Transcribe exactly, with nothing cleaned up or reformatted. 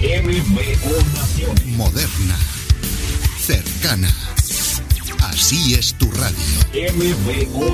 M V O Naciones. Moderna. Cercana. Así es tu radio. M V O